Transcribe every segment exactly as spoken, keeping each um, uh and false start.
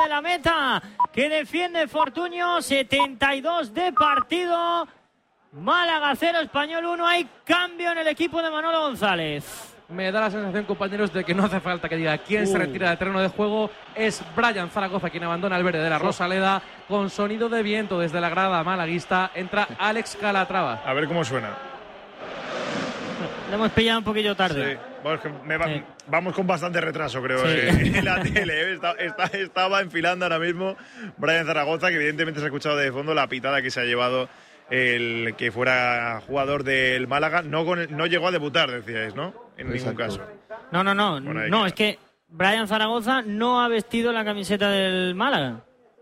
de la meta que defiende Fortunio. setenta y dos de partido. Málaga cero, Español uno. Hay cambio en el equipo de Manolo González. Me da la sensación, compañeros, de que no hace falta que diga quién uh. se retira del terreno de juego. Es Brian Zaragoza quien abandona el verde de la Rosaleda. Con sonido de viento desde la grada malaguista entra Alex Calatrava. A ver cómo suena. Le hemos pillado un poquillo tarde. Sí. Bueno, es que me va, sí. Vamos con bastante retraso, creo, sí. en la tele. Está, está, estaba enfilando ahora mismo Brian Zaragoza, que evidentemente se ha escuchado de fondo la pitada que se ha llevado el que fuera jugador del Málaga. No, con el, no llegó a debutar, decíais, ¿no? En Exacto. ningún caso. No, no, no. Bueno, no, queda. Es que Brian Zaragoza no ha vestido la camiseta del Málaga.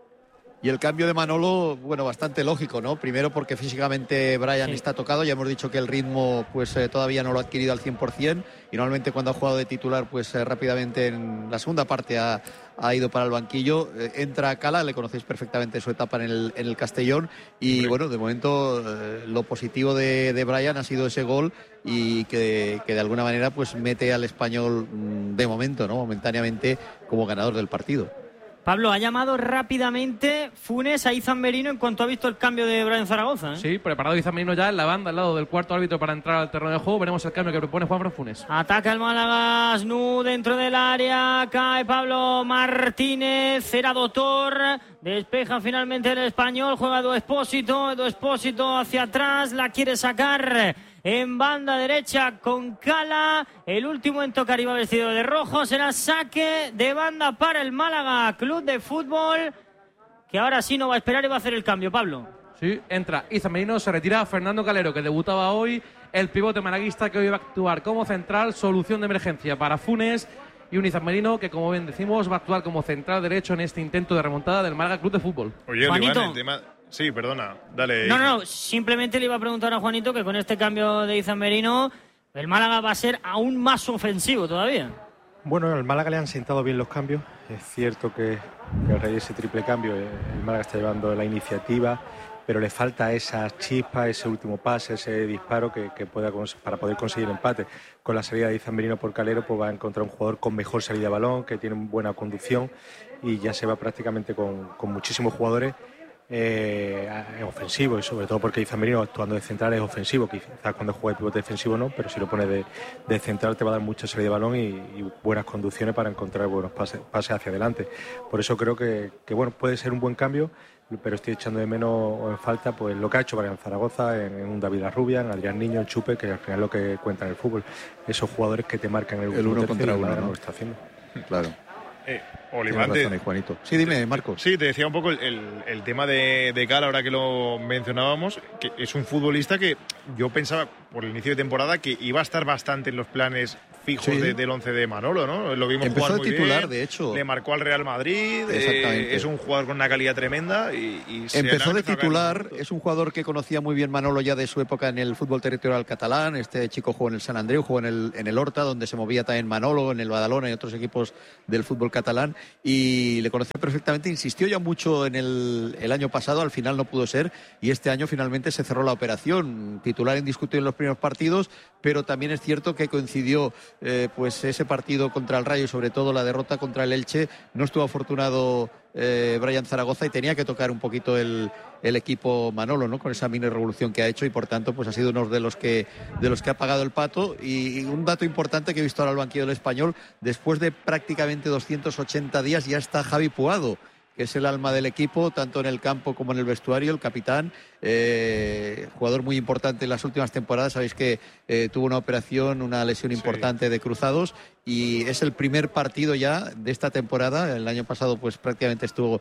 Y el cambio de Manolo, bueno, bastante lógico, ¿no? Primero porque físicamente Brian sí. está tocado, ya hemos dicho que el ritmo pues eh, todavía no lo ha adquirido al cien por ciento y normalmente cuando ha jugado de titular pues eh, rápidamente en la segunda parte ha, ha ido para el banquillo. Eh, entra Cala, le conocéis perfectamente su etapa en el, en el Castellón y sí. bueno, de momento eh, lo positivo de, de Brian ha sido ese gol y que, que de alguna manera pues mete al Español de momento, ¿no? Momentáneamente como ganador del partido. Pablo, ha llamado rápidamente Funes a Izan Merino en cuanto ha visto el cambio de Brian Zaragoza, ¿eh? Sí, preparado Izan Merino ya en la banda al lado del cuarto árbitro para entrar al terreno de juego. Veremos el cambio que propone Juanfran Funes. Ataca el Málaga, Snu dentro del área, cae Pablo Martínez, era Doctor, despeja finalmente el Español, juega Edu Expósito, Edu Expósito hacia atrás, la quiere sacar en banda derecha con Cala. El último en tocar iba vestido de rojo. Será saque de banda para el Málaga Club de Fútbol, que ahora sí no va a esperar y va a hacer el cambio, Pablo. Sí, entra Izan Merino, se retira Fernando Calero, que debutaba hoy, el pivote malaguista que hoy va a actuar como central, solución de emergencia para Funes, y un Izan Merino que, como bien decimos, va a actuar como central derecho en este intento de remontada del Málaga Club de Fútbol. Oye, Juanito, Iván, el tema... Sí, perdona, dale. No, no, simplemente le iba a preguntar a Juanito que con este cambio de Izan Merino el Málaga va a ser aún más ofensivo todavía. Bueno, al Málaga le han sentado bien los cambios. Es cierto que, que a raíz de ese triple cambio el Málaga está llevando la iniciativa, pero le falta esa chispa, ese último pase, ese disparo que, que pueda para poder conseguir el empate. Con la salida de Izan Merino por Calero, pues va a encontrar un jugador con mejor salida de balón, que tiene buena conducción y ya se va prácticamente con, con muchísimos jugadores Eh, ofensivo, y sobre todo porque Izan Merino actuando de central es ofensivo, quizás cuando juega de pivote defensivo no, pero si lo pone de, de central te va a dar mucha salida de balón y, y buenas conducciones para encontrar buenos pases, pases hacia adelante. Por eso creo que, que bueno, puede ser un buen cambio, pero estoy echando de menos o en falta pues lo que ha hecho Brian Zaragoza en, en un David Arrubia, en Adrián Niño, en Chupe, que al final es lo que cuenta en el fútbol, esos jugadores que te marcan el, el uno contra uno, ¿no? ¿no? Lo está haciendo. Claro. Eh, Olivante, razón, Juanito. Sí, dime, Marco. Sí, te decía un poco el, el, el tema de, de Cala, ahora que lo mencionábamos, que es un futbolista que yo pensaba por el inicio de temporada que iba a estar bastante en los planes fijos sí. de, del once de Manolo, ¿no? Lo vimos Empezó jugar muy de titular, bien, de hecho. Le marcó al Real Madrid, eh, es un jugador con una calidad tremenda y, y se empezó de titular, es un jugador que conocía muy bien Manolo ya de su época en el fútbol territorial catalán. Este chico jugó en el San Andreu, jugó en el, en el Horta, donde se movía también Manolo, en el Badalona y otros equipos del fútbol catalán, y le conocía perfectamente. Insistió ya mucho en el, el año pasado, al final no pudo ser, y este año finalmente se cerró la operación. Titular indiscutible en los primeros partidos, pero también es cierto que coincidió eh, pues ese partido contra el Rayo y sobre todo la derrota contra el Elche. No estuvo afortunado eh, Brian Zaragoza y tenía que tocar un poquito el, el equipo Manolo, ¿no? Con esa mini revolución que ha hecho, y por tanto pues ha sido uno de los que de los que ha pagado el pato. Y, y un dato importante que he visto ahora al banquillo del Español: después de prácticamente doscientos ochenta días ya está Javi Puado, que es el alma del equipo, tanto en el campo como en el vestuario, el capitán, eh, jugador muy importante en las últimas temporadas. Sabéis que eh, tuvo una operación, una lesión importante sí. de cruzados, y es el primer partido ya de esta temporada. El año pasado pues prácticamente estuvo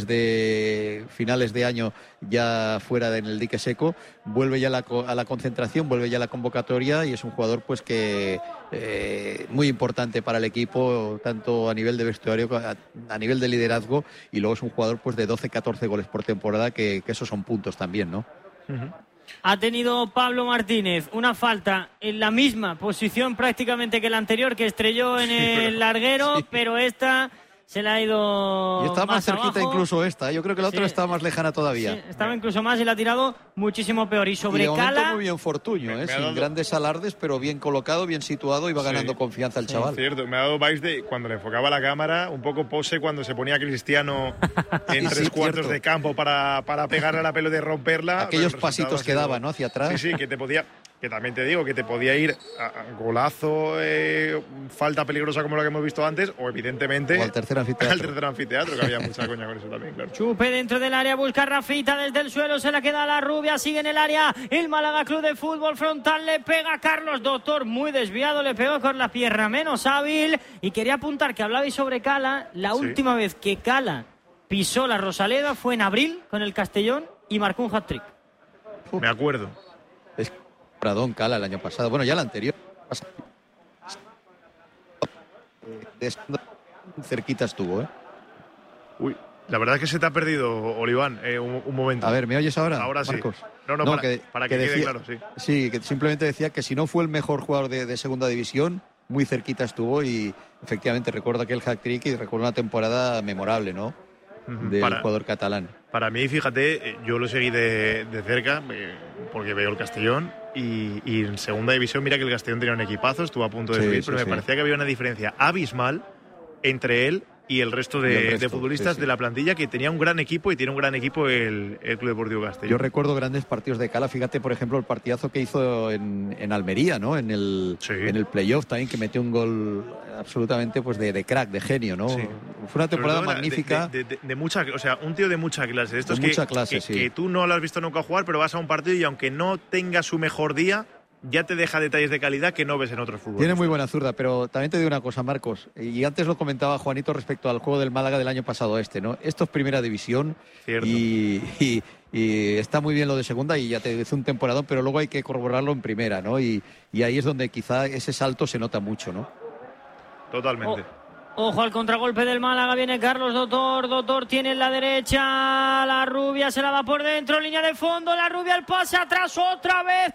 desde finales de año ya fuera de, en el dique seco. Vuelve ya la, a la concentración, vuelve ya a la convocatoria, y es un jugador pues que eh, muy importante para el equipo, tanto a nivel de vestuario, a, a nivel de liderazgo, y luego es un jugador pues de doce catorce goles por temporada, que, que esos son puntos también, ¿no? Uh-huh. Ha tenido Pablo Martínez una falta en la misma posición prácticamente que la anterior, que estrelló en sí, el pero, larguero, sí. pero esta se le ha ido Y está más, más cerquita abajo. incluso esta. Yo creo que la otra Sí. estaba más lejana todavía. Sí, estaba incluso más y la ha tirado muchísimo peor. Y Y sobre de momento Cala, muy bien Fortuño, Me- ¿eh? me ha sin dado- grandes alardes, pero bien colocado, bien situado y va Sí. ganando confianza el Sí. chaval. Cierto, me ha dado vibes de cuando le enfocaba la cámara, un poco pose cuando se ponía Cristiano en Sí, tres sí, cuartos cierto. de campo para, para pegarle a la pelota y romperla. Aquellos pero el pasitos resultado que ha sido- daba, ¿no? Hacia atrás. Sí, sí, que te podía, que también te digo, que te podía ir a, a golazo, eh, falta peligrosa como la que hemos visto antes, o evidentemente O al tercer anfiteatro. al tercer anfiteatro, que había mucha coña con eso también, claro. Chupe dentro del área, busca Rafita desde el suelo, se la queda a la rubia, sigue en el área, el Málaga Club de Fútbol frontal, le pega a Carlos Doctor, muy desviado, le pegó con la pierna menos hábil, y quería apuntar que hablabais sobre Cala, la Sí. última vez que Cala pisó la Rosaleda fue en abril con el Castellón y marcó un hat-trick. Me acuerdo. Es Pradón Cala el año pasado. Bueno, ya el anterior. De- Cerquita estuvo, ¿eh? Uy, la verdad es que se te ha perdido, Oliván, eh, un, un momento. A ver, ¿me oyes ahora? Ahora sí. Marcos? No, no, para, que, para que, que quede decía- claro, sí. Sí, que simplemente decía que si no fue el mejor jugador de, de segunda división, muy cerquita estuvo y efectivamente recuerdo aquel hat-trick y recuerdo una temporada memorable, ¿no? Ujú. Del Para- jugador catalán. Para mí, fíjate, eh, yo lo seguí de, de cerca eh, porque veo el Castellón y, y en segunda división, mira que el Castellón tenía un equipazo, estuvo a punto de Sí, subir, sí, pero me sí. parecía que había una diferencia abismal entre él y el resto de, Y el resto, de futbolistas sí, sí. de la plantilla, que tenía un gran equipo y tiene un gran equipo el, el Club Deportivo Castellón. Yo recuerdo grandes partidos de Cala, fíjate por ejemplo el partidazo que hizo en, en Almería, ¿no? En el, Sí. en el playoff también, que metió un gol absolutamente pues de, de crack, de genio, ¿no? Sí. Fue una temporada Sobre todo de- magnífica. De, de- de- de mucha, o sea, un tío de mucha clase. De estos De que, mucha clase, que, sí. que tú no lo has visto nunca jugar, pero vas a un partido y aunque no tenga su mejor día, ya te deja detalles de calidad que no ves en otros fútbol. Tiene muy buena zurda, pero también te digo una cosa, Marcos, y antes lo comentaba Juanito respecto al juego del Málaga del año pasado este, ¿no? Esto es primera división Cierto. y, y- y está muy bien lo de segunda y ya te dice un temporadón, pero luego hay que corroborarlo en primera, ¿no? Y, y ahí es donde quizá ese salto se nota mucho, ¿no? Totalmente. Oh. Ojo al contragolpe del Málaga, viene Carlos Doctor, Doctor tiene en la derecha, la rubia se la va por dentro, línea de fondo, la rubia el pase atrás, otra vez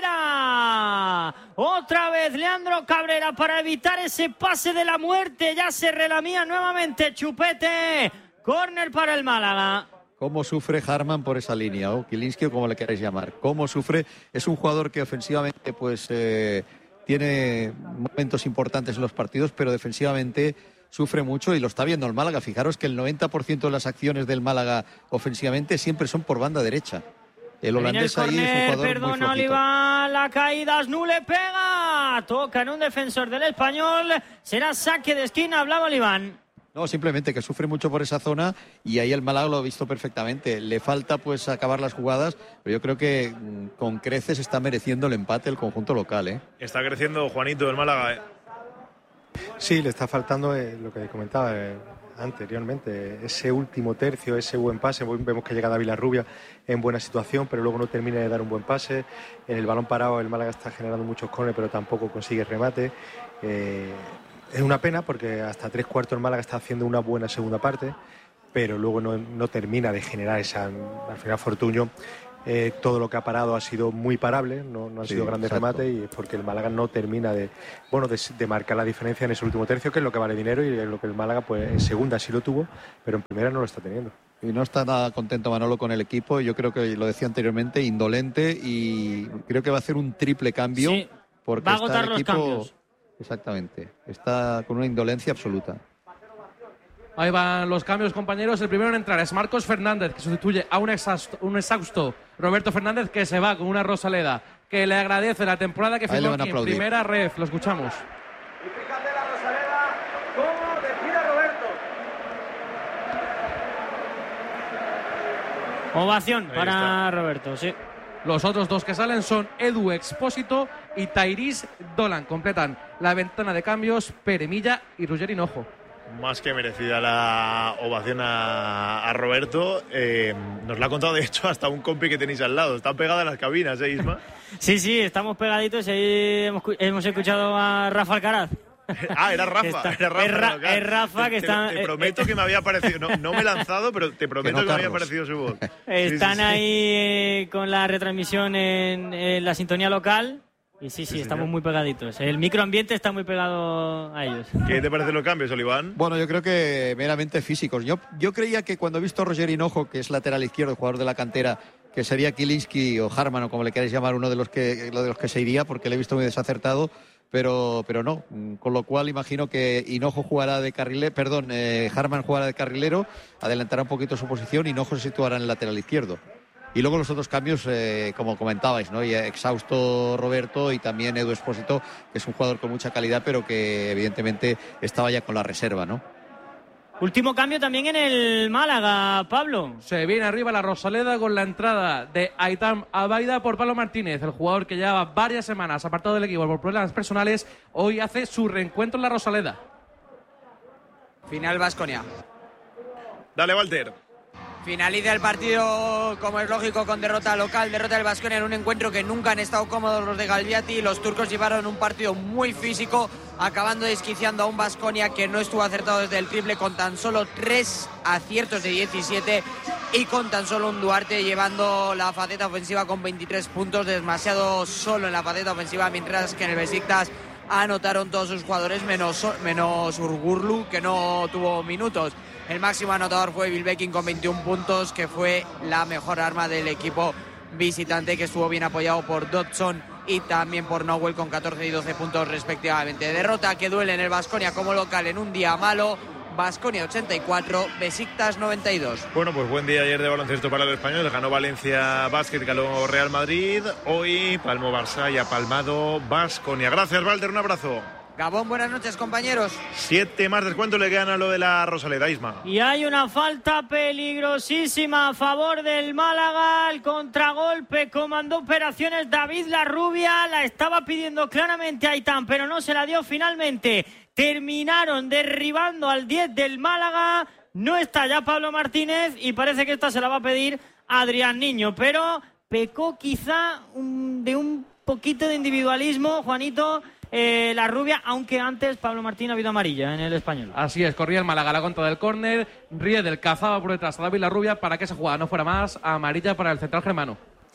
Cabrera, otra vez Leandro Cabrera para evitar ese pase de la muerte, ya se relamía nuevamente Chupete, córner para el Málaga. Cómo sufre Harman por esa línea, o Kilinski o como le queráis llamar. Cómo sufre. Es un jugador que ofensivamente pues eh, tiene momentos importantes en los partidos, pero defensivamente sufre mucho y lo está viendo el Málaga. Fijaros que el noventa por ciento de las acciones del Málaga ofensivamente siempre son por banda derecha. El holandés ahí es un Corner, jugador muy perdona flojito. Oliván, la caída, Asnú le pega, toca en un defensor del Español, será saque de esquina, hablaba Oliván. No, simplemente que sufre mucho por esa zona y ahí el Málaga lo ha visto perfectamente. Le falta pues acabar las jugadas, pero yo creo que mm, con creces está mereciendo el empate el conjunto local, ¿eh? Está creciendo Juanito del Málaga. ¿eh? Sí, le está faltando eh, lo que comentaba eh, anteriormente, ese último tercio, ese buen pase. Vemos que llega David Larrubia en buena situación, pero luego no termina de dar un buen pase. En el balón parado el Málaga está generando muchos corners, pero tampoco consigue remate. Eh, es una pena porque hasta tres cuartos el Málaga está haciendo una buena segunda parte, pero luego no, no termina de generar esa... Al final Fortuño, eh, todo lo que ha parado ha sido muy parable, no, no han Sí, sido grandes exacto. remates y es porque el Málaga no termina de, bueno, de, de marcar la diferencia en ese último tercio, que es lo que vale dinero y es lo que el Málaga pues en segunda sí lo tuvo, pero en primera no lo está teniendo. Y no está nada contento Manolo con el equipo. Yo creo que lo decía anteriormente, indolente y creo que va a hacer un triple cambio. Sí, porque va a está agotar el los equipo... cambios. Exactamente. Está con una indolencia absoluta. Ahí van los cambios, compañeros. El primero en entrar es Marcos Fernández, que sustituye a un exhausto, un exhausto Roberto Fernández, que se va con una Rosaleda, que le agradece la temporada que Ahí le firmó van a aquí en aplaudir. primera ref. Lo escuchamos. Y fíjate la Rosaleda, cómo despide a Roberto. Ovación Ahí para está. Roberto, sí. Los otros dos que salen son Edu Expósito y Tairis Dolan. Completan la ventana de cambios Peremilla y Ruggeri Hinojo. Más que merecida la ovación a, a Roberto. Eh, nos la ha contado, de hecho, hasta un compi que tenéis al lado. Están pegadas las cabinas, ¿eh, Isma? Sí, sí, estamos pegaditos y ahí hemos, hemos escuchado a Rafa Alcaraz. Ah, era Rafa. Está- era Rafa, es Ra- no, claro. es Rafa Te- que te, está- Te eh, prometo eh. que me había parecido. No, no me he lanzado, pero te prometo no, que, me había Carlos. parecido su voz. Sí, Están sí, sí. ahí eh, con la retransmisión en, en la sintonía local Y sí, sí, Sí, estamos señor. muy pegaditos. El microambiente está muy pegado a ellos. ¿Qué te parecen los cambios, Oliván? Bueno, yo creo que meramente físicos. Yo, yo creía que cuando he visto a Roger Hinojo, que es lateral izquierdo, jugador de la cantera, que sería Kielinski o Harman, o como le queráis llamar, uno de los que, lo de los que se iría, porque le he visto muy desacertado, pero, pero no. Con lo cual imagino que Hinojo jugará de carrilero, perdón, eh, Harman jugará de carrilero, adelantará un poquito su posición y Hinojo se situará en el lateral izquierdo. Y luego los otros cambios, eh, como comentabais, ¿no? Y exhausto Roberto y también Edu Espósito, que es un jugador con mucha calidad, pero que evidentemente estaba ya con la reserva, ¿no? Último cambio también en el Málaga, Pablo. Se viene arriba la Rosaleda con la entrada de Aitam Abaida por Pablo Martínez, el jugador que llevaba varias semanas apartado del equipo por problemas personales. Hoy hace su reencuentro en la Rosaleda. Final Baskonia. Dale, Walter. Finaliza el partido, como es lógico, con derrota local, derrota del Baskonia en un encuentro que nunca han estado cómodos los de Galviati. Los turcos llevaron un partido muy físico, acabando desquiciando a un Baskonia que no estuvo acertado desde el triple, con tan solo tres aciertos de diecisiete y con tan solo un Duarte llevando la faceta ofensiva con veintitrés puntos, demasiado solo en la faceta ofensiva, mientras que en el Besiktas anotaron todos sus jugadores menos, menos Urgurlu, que no tuvo minutos. El máximo anotador fue Bilbekin con veintiún puntos, que fue la mejor arma del equipo visitante, que estuvo bien apoyado por Dodson y también por Nowell con catorce y doce puntos respectivamente. Derrota que duele en el Baskonia como local en un día malo. Baskonia ochenta y cuatro, Besiktas noventa y dos. Bueno, pues buen día ayer de baloncesto para el español. Ganó Valencia Basket, ganó Real Madrid. Hoy palmó Barça y ha palmado Baskonia. Gracias, Walter, un abrazo. Gabón, buenas noches, compañeros. Siete más descuento le quedan a lo de la Rosaleda, Isma. Y hay una falta peligrosísima a favor del Málaga. El contragolpe comandó operaciones David Larrubia. La estaba pidiendo claramente Aitán, pero no se la dio finalmente. Terminaron derribando al diez del Málaga. No está ya Pablo Martínez y parece que esta se la va a pedir Adrián Niño. Pero pecó quizá un, de un poquito de individualismo, Juanito, Eh, la rubia, aunque antes Pablo Martín ha habido amarilla en el español. Así es, corría el Málaga a la contra del córner, Riedel cazaba por detrás a David Larrubia para que esa jugada no fuera más amarilla para el central germano.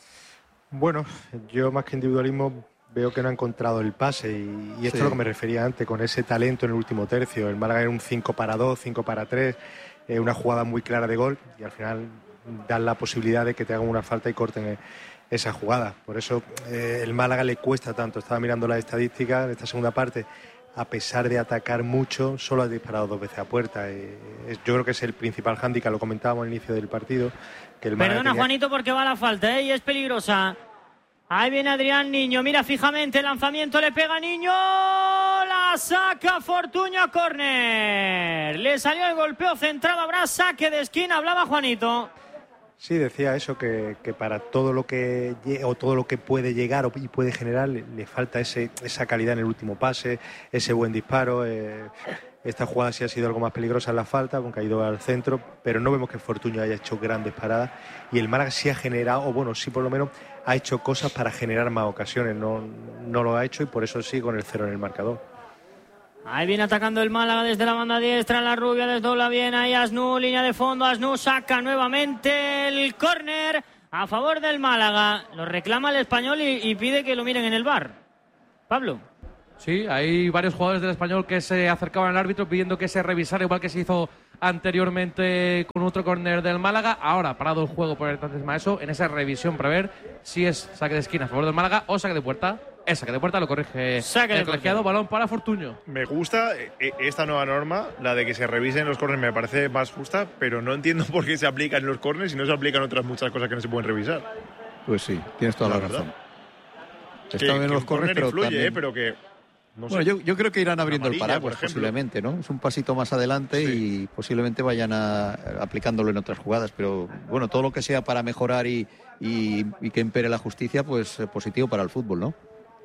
Bueno, yo más que individualismo veo que no ha encontrado el pase y, y esto Sí. es lo que me refería antes, con ese talento en el último tercio. El Málaga era un cinco para dos, cinco para tres, eh, una jugada muy clara de gol y al final dan la posibilidad de que te hagan una falta y corten eh, esa jugada. Por eso eh, el Málaga le cuesta tanto. Estaba mirando las estadísticas en esta segunda parte. A pesar de atacar mucho, solo ha disparado dos veces a puerta. Eh, es, yo creo que es el principal hándicap, lo comentábamos al inicio del partido. Que el Málaga Perdona, tenía... Juanito, porque va la falta, ¿eh? Y es peligrosa. Ahí viene Adrián Niño, mira fijamente el lanzamiento, le pega Niño, la saca Fortuño, córner. Le salió el golpeo centrado, habrá saque de esquina, hablaba Juanito. Sí, decía eso, que, que para todo lo que lle- o todo lo que puede llegar o, y puede generar le, le falta ese, esa calidad en el último pase, ese buen disparo. Eh, esta jugada sí ha sido algo más peligrosa en la falta, aunque ha ido al centro, pero no vemos que Fortuño haya hecho grandes paradas y el Málaga sí ha generado, o bueno, sí por lo menos ha hecho cosas para generar más ocasiones, no, no lo ha hecho y por eso sí con el cero en el marcador. Ahí viene atacando el Málaga desde la banda diestra, la rubia desdobla bien, ahí Asnú, línea de fondo, Asnú saca nuevamente el córner a favor del Málaga. Lo reclama el español y, y pide que lo miren en el V A R. Pablo. Sí, hay varios jugadores del español que se acercaban al árbitro pidiendo que se revisara, igual que se hizo anteriormente con otro córner del Málaga. Ahora, parado el juego por el tantísima eso, en esa revisión para ver si es saque de esquina a favor del Málaga o saque de puerta. Es saque de puerta, lo corrige Saque de el colegiado, balón para Fortuño. Me gusta eh, esta nueva norma, la de que se revisen los córneres, me parece más justa, pero no entiendo por qué se aplica en los córneres y no se aplican otras muchas cosas que no se pueden revisar. Pues sí, tienes toda La la, verdad. razón. Que, Está bien que los un corners, córner pero influye, también... eh, pero que... No bueno, sé. yo, yo creo que irán abriendo el Amarilla, paraguas por ejemplo. posiblemente, ¿no? Es un pasito más adelante Sí. y posiblemente vayan a, aplicándolo en otras jugadas, pero bueno, todo lo que sea para mejorar y, y, y que impere la justicia, pues eh, positivo para el fútbol, ¿no?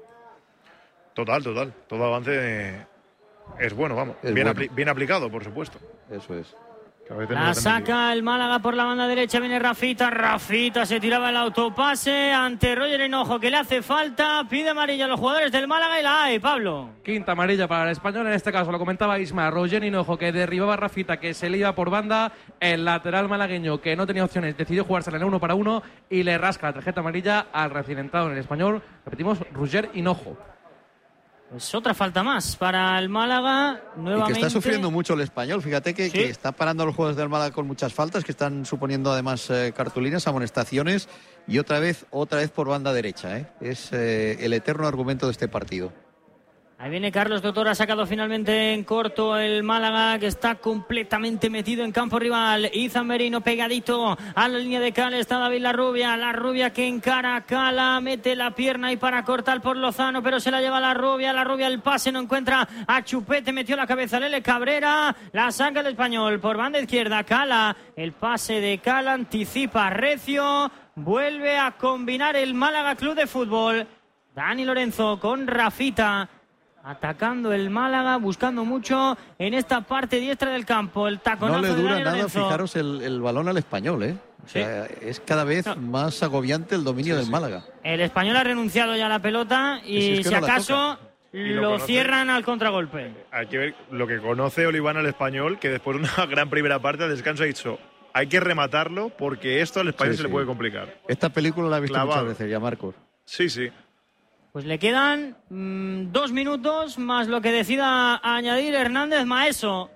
Total, total. Todo avance eh, es bueno, vamos. Es Bien, bueno. apli- bien aplicado, por supuesto. Eso es. La saca el Málaga por la banda derecha, viene Rafita, Rafita se tiraba el autopase ante Roger Hinojo, que le hace falta, pide amarilla a los jugadores del Málaga y la hay, Pablo. Quinta amarilla para el Español, en este caso lo comentaba Isma, Roger Hinojo que derribaba a Rafita, que se le iba por banda, el lateral malagueño que no tenía opciones, decidió jugársela en el uno para uno y le rasca la tarjeta amarilla al reaccidentado en el Español, repetimos, Roger Hinojo. Pues otra falta más para el Málaga, nuevamente. Y que está sufriendo mucho el Español. Fíjate que, ¿Sí? que está parando a los jugadores del Málaga con muchas faltas, que están suponiendo además eh, cartulinas, amonestaciones, y otra vez, otra vez por banda derecha. ¿eh? Es eh, el eterno argumento de este partido. Ahí viene Carlos Doctor, ha sacado finalmente en corto el Málaga, que está completamente metido en campo rival. Izan Merino pegadito a la línea de Cala, está David Larrubia, Larrubia que encara a Cala, mete la pierna ahí para cortar por Lozano, pero se la lleva Larrubia, Larrubia el pase, no encuentra a Chupete, metió la cabeza Lele Cabrera, la saca el Español por banda izquierda, Cala, el pase de Cala, anticipa Recio, vuelve a combinar el Málaga Club de Fútbol. Dani Lorenzo con Rafita, atacando el Málaga, buscando mucho en esta parte diestra del campo. El taconazo no le de dura Dani nada, Lorenzo. fijaros, el, el balón al Español, ¿eh? O sea, Sí. es cada vez No. más agobiante el dominio Sí, del sí. Málaga. El Español ha renunciado ya a la pelota y Sí, es que si no la acaso Y lo lo conoce. cierran al contragolpe. Hay que ver lo que conoce Oliván al Español, que después de una gran primera parte al descanso ha dicho hay que rematarlo porque esto al Español Sí, se le sí. puede complicar. Esta película la he visto Clavado. muchas veces ya, Marcos. Sí, sí. Pues le quedan mmm, dos minutos más lo que decida añadir Hernández Maeso.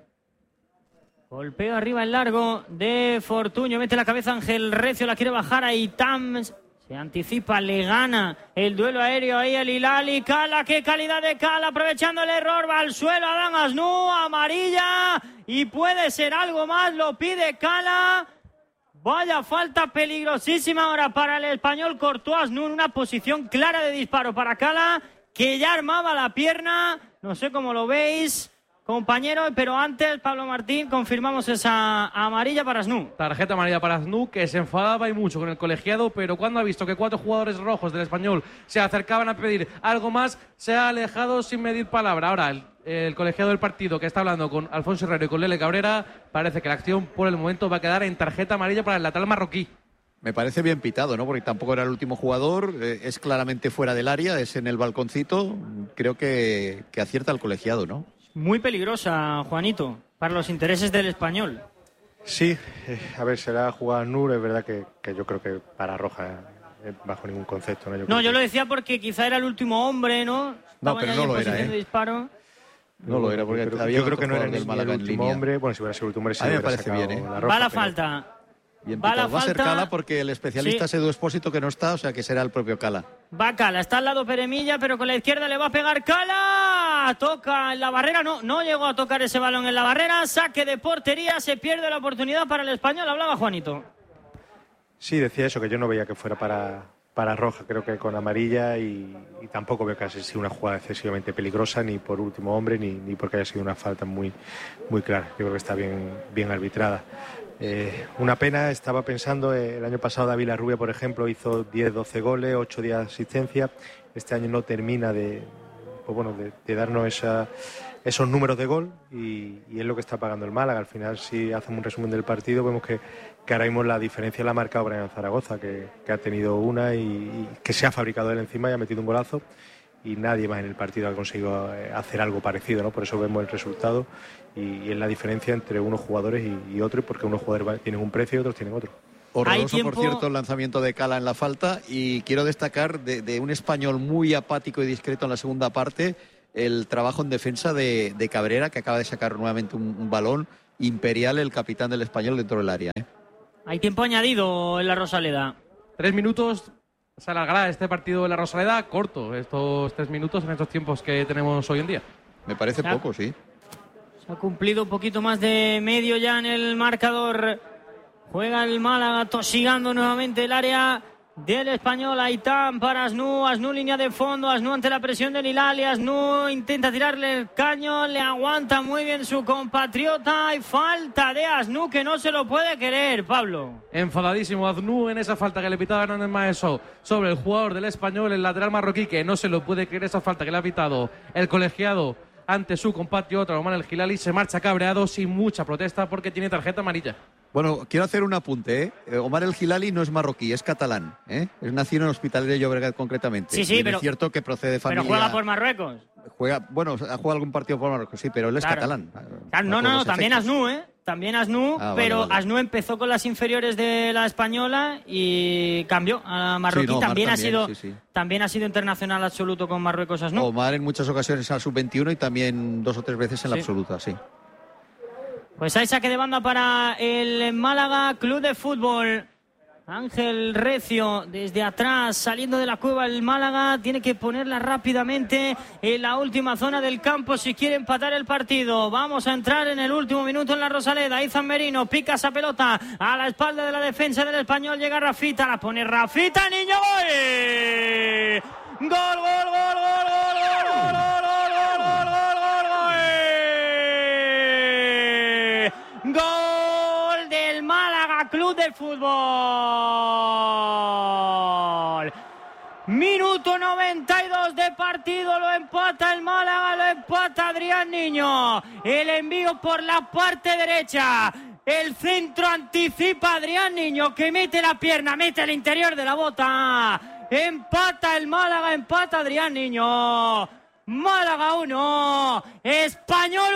Golpeo arriba el largo de Fortuño, mete la cabeza Ángel Recio, la quiere bajar a Itam. Se anticipa, le gana el duelo aéreo ahí el Hilali. Cala, qué calidad de Cala, aprovechando el error, va al suelo Adán Asnú, amarilla, y puede ser algo más, lo pide Cala. Vaya falta peligrosísima ahora para el Español. Courtois Asnú en una posición clara de disparo para Cala, que ya armaba la pierna. No sé cómo lo veis, compañero, pero antes, Pablo Martín, confirmamos esa amarilla para Asnú. Tarjeta amarilla para Asnú, que se enfadaba y mucho con el colegiado, pero cuando ha visto que cuatro jugadores rojos del Español se acercaban a pedir algo más, se ha alejado sin medir palabra. Ahora, el, el colegiado del partido que está hablando con Alfonso Herrero y con Lele Cabrera, parece que la acción por el momento va a quedar en tarjeta amarilla para el lateral marroquí. Me parece bien pitado, ¿no? Porque tampoco era el último jugador, eh, es claramente fuera del área, es en el balconcito. Creo que, que acierta el colegiado, ¿no? Muy peligrosa, Juanito, para los intereses del Español. Sí, eh, a ver, será jugar Nur, es verdad que, que yo creo que para Roja, eh, bajo ningún concepto. No, yo, No, creo yo que- lo decía porque quizá era el último hombre, ¿no? Estaban pero ahí no en lo era, posición ¿eh? de disparo. No lo era, porque yo creo, había yo creo otro que no era jugador ni, del ni Málaga el en último línea. hombre. Bueno, si hubiera sido el último hombre, sí A mí me hubiera parece sacado bien, ¿eh? la Va roja, la pero- falta. Bien Va pitado. la Va a ser falta. Cala porque el especialista Sí. Sedu Expósito que no está, o sea que será el propio Cala. Va Cala, está al lado Peremilla, pero con la izquierda le va a pegar Cala. Toca en la barrera, no, no llegó a tocar ese balón en la barrera. Saque de portería, se pierde la oportunidad para el Español. Hablaba Juanito. Sí, decía eso, que yo no veía que fuera para, para Roja, creo que con amarilla y, y tampoco veo que haya sido una jugada excesivamente peligrosa, ni por último hombre, ni, ni porque haya sido una falta muy, muy clara. Yo creo que está bien, bien arbitrada. Eh, una pena, estaba pensando, eh, el año pasado David Larrubia, por ejemplo, hizo diez doce goles, ocho de asistencia. Este año no termina de, pues bueno, de, de darnos esa, esos números de gol y, y es lo que está pagando el Málaga. Al final, si hacemos un resumen del partido, vemos que, que ahora mismo la diferencia la ha marcado Brian Zaragoza, que, que ha tenido una y, y que se ha fabricado él encima y ha metido un golazo. Y nadie más en el partido ha conseguido eh, hacer algo parecido, ¿no? Por eso vemos el resultado y, y es la diferencia entre unos jugadores y, y otros, porque unos jugadores tienen un precio y otros tienen otro. Horroroso, tiempo- por cierto, el lanzamiento de Cala en la falta. Y quiero destacar de, de un Español muy apático y discreto en la segunda parte, el trabajo en defensa de, de Cabrera, que acaba de sacar nuevamente un, un balón imperial, el capitán del Español dentro del área, ¿eh? Hay tiempo añadido en la Rosaleda. Tres minutos, se alargará este partido de la Rosaleda, corto, estos tres minutos en estos tiempos que tenemos hoy en día. Me parece Ya. poco, sí. Se ha cumplido un poquito más de medio ya en el marcador. Juega el Málaga tosigando nuevamente el área del Español. Aitán para Asnú, Asnú línea de fondo, Asnú ante la presión del Hilali, Asnú intenta tirarle el caño, le aguanta muy bien su compatriota. Hay falta de Asnú que no se lo puede querer, Pablo. Enfadadísimo Aznu en esa falta que le pitaba Hernández Maeso sobre el jugador del Español, el lateral marroquí, que no se lo puede creer esa falta que le ha pitado el colegiado ante su compatriota Omar El Hilali. Se marcha cabreado sin mucha protesta porque tiene tarjeta amarilla. Bueno, quiero hacer un apunte, ¿eh? Omar El Hilali no es marroquí, es catalán, ¿eh? Es nacido en Hospitalet de Llobregat concretamente. Sí, sí, y pero... es cierto que procede de familia... Pero juega por Marruecos. Juega, bueno, ha jugado algún partido por Marruecos, sí, pero él es claro. catalán. Claro, no, no, no, también Asnú, ¿eh? También Asnú, ah, pero vale, vale. Asnú empezó con las inferiores de la española y cambió a marroquí. Sí, no, también, también ha sido, sí, sí. también ha sido internacional absoluto con Marruecos Asnú. Omar en muchas ocasiones a sub veintiuno y también dos o tres veces en la sí. absoluta, sí. Pues hay saque de banda para el Málaga Club de Fútbol. Ángel Recio desde atrás, saliendo de la cueva el Málaga, tiene que ponerla rápidamente en la última zona del campo si quiere empatar el partido. Vamos a entrar en el último minuto en la Rosaleda. Izan Merino pica esa pelota a la espalda de la defensa del Español, llega Rafita, la pone Rafita, niño, gol. Gol, gol, gol, gol, gol, gol, gol, gol, gol, gol, gol, gol. Gol del Málaga Club de Fútbol. Minuto noventa y dos de partido, lo empata el Málaga, lo empata Adrián Niño. El envío por la parte derecha. El centro anticipa Adrián Niño, que mete la pierna, mete el interior de la bota. Empata el Málaga, empata Adrián Niño. Málaga uno, Español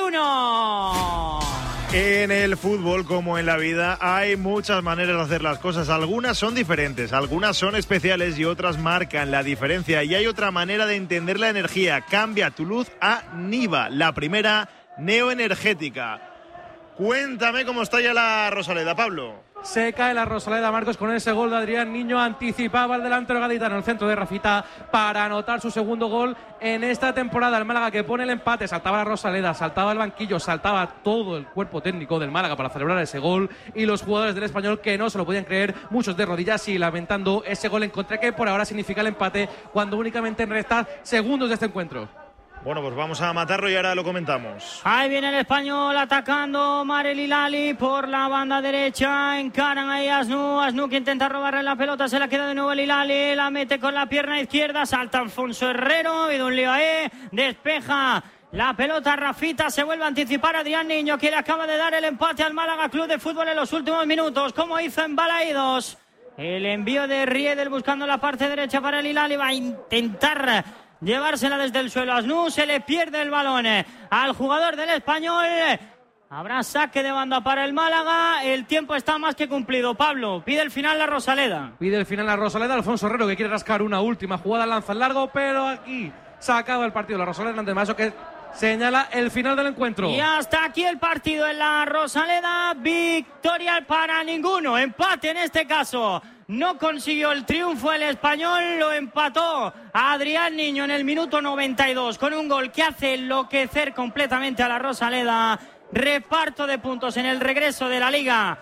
uno. En el fútbol, como en la vida, hay muchas maneras de hacer las cosas. Algunas son diferentes, algunas son especiales y otras marcan la diferencia. Y hay otra manera de entender la energía. Cambia tu luz a Niva, la primera neoenergética. Cuéntame cómo está ya la Rosaleda, Pablo. Se cae la Rosaleda, Marcos, con ese gol de Adrián Niño. Anticipaba el delantero gaditano en el centro de Rafita para anotar su segundo gol en esta temporada. El Málaga que pone el empate, saltaba la Rosaleda, saltaba el banquillo, saltaba todo el cuerpo técnico del Málaga para celebrar ese gol, y los jugadores del Español que no se lo podían creer, muchos de rodillas y lamentando ese gol en contra que por ahora significa el empate cuando únicamente restan segundos de este encuentro. Bueno, pues vamos a matarlo y ahora lo comentamos. Ahí viene el Español atacando Omar El Hilali por la banda derecha. Encaran ahí a Asnú. Asnú que intenta robarle la pelota. Se la queda de nuevo El Hilali. La mete con la pierna izquierda. Salta Alfonso Herrero. Y de un lío ahí. Despeja la pelota Rafita. Se vuelve a anticipar Adrián Niño, que le acaba de dar el empate al Málaga Club de Fútbol en los últimos minutos. Como hizo en Balaídos. El envío de Riedel buscando la parte derecha para El Hilali. Va a intentar llevársela desde el suelo. Asnú, se le pierde el balón al jugador del Español. Habrá saque de banda para el Málaga. El tiempo está más que cumplido. Pablo, pide el final la Rosaleda. Pide el final la Rosaleda. Alfonso Herrero que quiere rascar una última jugada, lanza en largo, pero aquí se acaba el partido. La Rosaleda ante Maso que señala el final del encuentro. Y hasta aquí el partido en la Rosaleda. Victoria para ninguno. Empate en este caso. No consiguió el triunfo el Español, lo empató a Adrián Niño en el minuto noventa y dos con un gol que hace enloquecer completamente a la Rosaleda. Reparto de puntos en el regreso de la Liga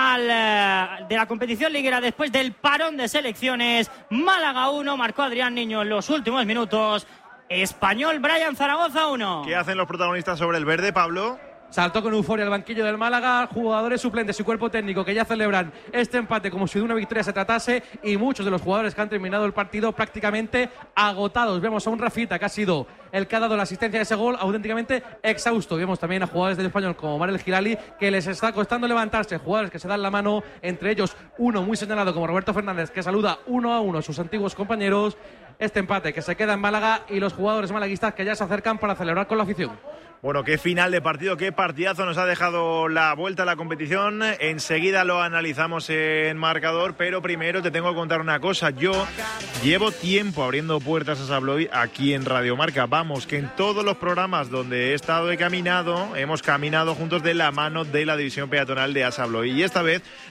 al, de la competición liguera después del parón de selecciones. Málaga uno, marcó Adrián Niño en los últimos minutos. Español Brian Zaragoza uno. ¿Qué hacen los protagonistas sobre el verde, Pablo? Saltó con euforia el banquillo del Málaga, jugadores suplentes y cuerpo técnico que ya celebran este empate como si de una victoria se tratase, y muchos de los jugadores que han terminado el partido prácticamente agotados. Vemos a un Rafita que ha sido el que ha dado la asistencia de ese gol auténticamente exhausto. Vemos también a jugadores del Español como Omar El Hilali que les está costando levantarse, jugadores que se dan la mano, entre ellos uno muy señalado como Roberto Fernández que saluda uno a uno a sus antiguos compañeros. Este empate que se queda en Málaga y los jugadores malaguistas que ya se acercan para celebrar con la afición. Bueno, qué final de partido, qué partidazo nos ha dejado la vuelta a la competición. Enseguida lo analizamos en marcador, pero primero te tengo que contar una cosa. Yo llevo tiempo abriendo puertas a Sabloy aquí en Radio Marca. Vamos, que en todos los programas donde he estado he caminado, hemos caminado juntos de la mano de la división peatonal de Asabloy. Y esta vez